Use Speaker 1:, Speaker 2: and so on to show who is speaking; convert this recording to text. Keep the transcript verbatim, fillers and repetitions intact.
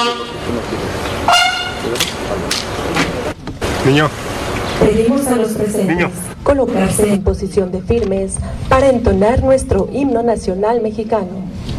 Speaker 1: Niño.
Speaker 2: Pedimos a los presentes
Speaker 1: Niño.
Speaker 2: colocarse en posición de firmes para entonar nuestro himno nacional mexicano.